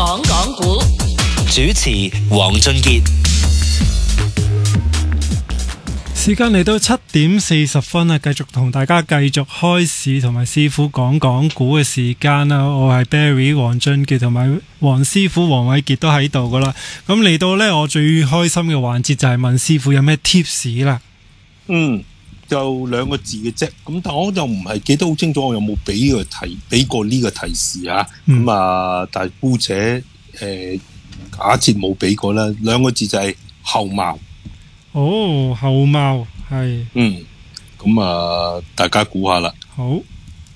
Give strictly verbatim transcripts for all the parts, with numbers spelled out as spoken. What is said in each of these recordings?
講講股， 主持黃俊傑。 時間嚟到七點四十分啊，繼續同大家繼續開市同埋師傅講講股嘅時間啦。我係 Barry 黃俊傑同埋黃師傅黃偉傑都喺度噶啦。咁嚟到呢，我最開心嘅環節就係問師傅有咩 tips 啦。 嗯，就兩個字嘅啫。咁但我就唔係記得好清楚，我有冇俾個提俾過呢個提示啊？咁、嗯、啊，但係姑且誒、呃、假設冇俾過啦。兩個字就係後茅。 哦，後茅係， 嗯，咁啊，大家估下啦。 好， 誒、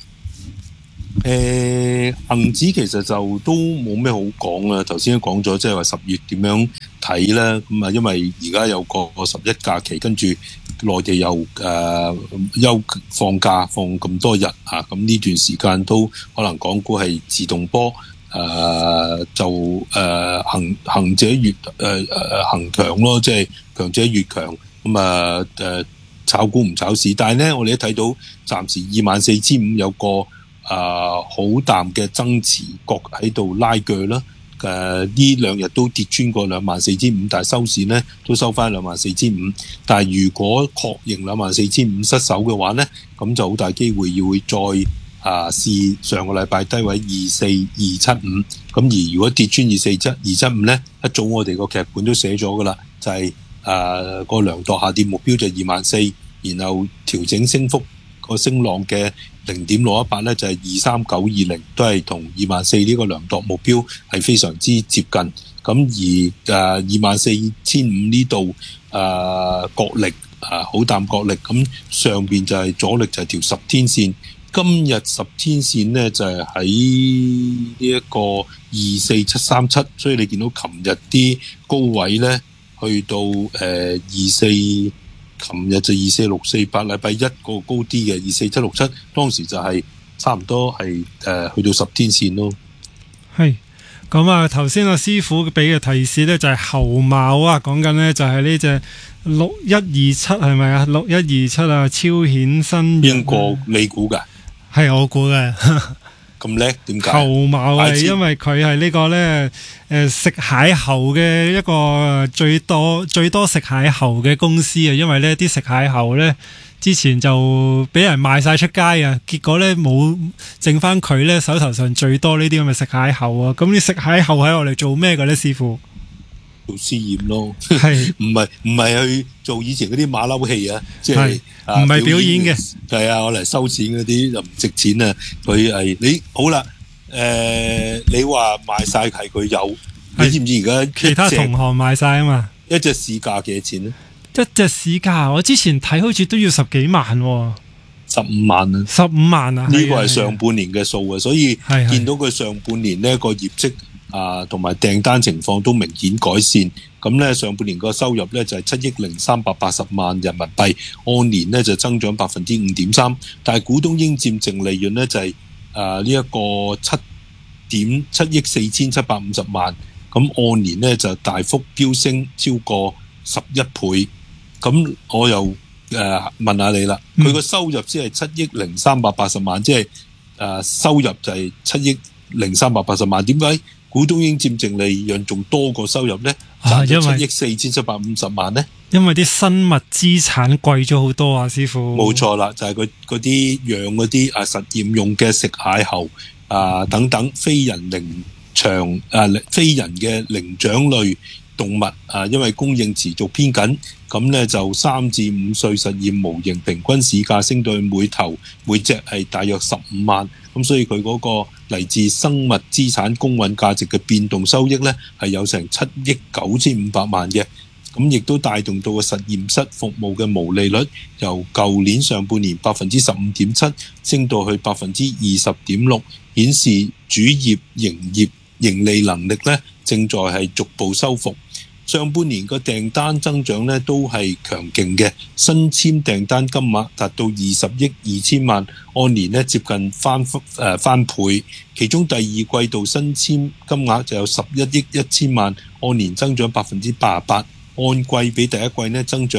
呃，恒指其實就都冇咩好講啦。頭先都講咗，即係話十月點樣睇啦。咁啊，因為而家有個十一假期，跟住內地又誒休放假放咁多日啊，咁呢段時間都可能港股係自動波。誒、呃、就誒、呃、行行者越誒誒、呃、行強咯，即係強者越強。咁啊誒炒股唔炒市，但係咧我哋都睇到暫時二萬四千五有個誒好淡嘅增持角喺度拉鋸啦。誒呢兩日都跌穿過兩萬四千五，但係收市咧都收翻兩萬四千五。但係如果確認兩萬四千五失守嘅話咧，咁就好大機會要會再。啊！試上個禮拜低位二四二七五，咁而如果跌穿二四七二七五咧，一早我哋個劇本都寫咗噶啦，就係誒個量度下跌目標就二萬四，然後調整升幅個升浪嘅零點六一八咧就係二三九二零，都係同二萬四呢個量度目標係非常之接近。咁而誒二萬四千五呢度誒角力啊好淡角力，咁上邊就係阻力就係條十天線。今日十天線呢就係喺呢一個二四七三七，所以你見到琴日啲高位呢去到誒二四，琴日就二四六四八，禮拜一個高啲嘅二四七六七，當時就係差唔多係誒、呃、去到十天線咯。 係咁啊，頭先阿師傅俾嘅提示呢就係後茅啊，講緊呢就係呢隻六一二七係咪啊？六一二七啊，超顯新邊個你估㗎？ 係我估嘅， 咁叻點解？ 後茅係因為佢係呢個咧，誒食蟹猴嘅一個最多最多食蟹猴嘅公司啊！因為咧啲食蟹猴咧之前就俾人賣晒出街啊，結果咧冇剩翻佢咧手頭上最多呢啲咁嘅食蟹猴啊！咁你食蟹猴喺我嚟做咩嘅咧，師傅？ 做試驗咯，係唔係唔係去做以前嗰啲馬騮戲啊？即係唔係表演嘅？係啊，我嚟收錢嗰啲就唔值錢啊！佢係你好啦，誒、呃，你話賣晒係佢有，你知唔知而家其他同行賣晒啊嘛？ 一隻市價幾多錢咧？ 一隻市價我之前睇好似都要十幾萬、哦， 十五萬啊！ 十五萬啊！ 呢個係上半年嘅數啊，所以見到佢上半年呢個業績。啊，同埋訂單情況都明顯改善，咁咧上半年個收入咧就係七億零三百八十萬人民幣，按年咧就增長百分之五點三，但係股東應佔淨利潤咧就係啊呢一個七點七億四千七百五十萬，咁按年咧就大幅飆升超過十一倍，咁我又誒、呃、問下你啦，佢個收入先係七億零三百八十萬，即係誒收入就係七億零三百八十萬，點解？股東應佔淨利潤仲多過收入呢？賺咗七億四千七百五十萬呢？ 因為啲生物資產貴咗好多啊，師傅。 冇錯啦，就係佢嗰啲養嗰啲啊實驗用嘅食蟹猴啊等等非人靈長啊非人嘅靈長類動物啊，因為供應持續偏緊，咁呢就三至五歲實驗模型平均市價升到每頭每隻係大約十五萬，咁所以佢嗰個嚟自生物資產公允價值嘅變動收益呢係有成七億九千五百萬嘅，咁亦都帶動到個實驗室服務嘅毛利率由舊年上半年百分之十五點七升到去百分之二十點六，顯示主業營業盈利能力呢正在係逐步收復。上半年個訂單增長咧都係強勁嘅，新簽訂單金額達到二十億二千萬，按年咧接近翻誒、呃、翻倍。其中第二季度新簽金額就有十一億一千萬，按年增長百分之八十八，按季比第一季咧增長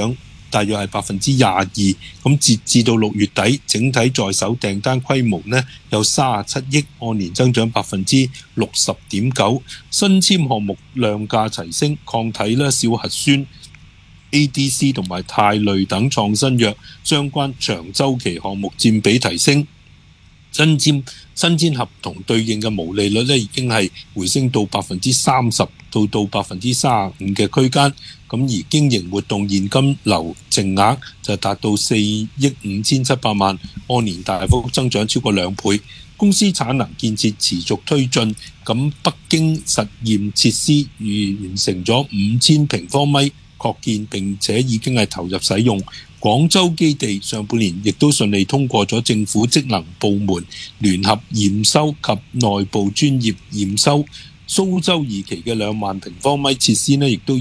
大約係百分之廿二。咁截至到六月底，整體在手訂單規模呢有三十七億，按年增長百分之六十點九。新簽項目量價齊升，抗體啦、小核酸、A D C 同埋肽類等創新藥相關長週期項目佔比提升。新簽新簽合同對應嘅毛利率咧，已經係回升到百分之三十到到百分之三十五嘅區間。咁而經營活動現金流淨額就達到四億五千七百萬，按年大幅增長超過兩倍。公司產能建設持續推進，咁北京實驗設施完成咗五千平方米擴建，並且已經係投入使用。廣州基地上半年亦都順利通過咗政府職能部門聯合驗收及內部專業驗收。蘇州二期嘅兩萬平方米設施呢，亦都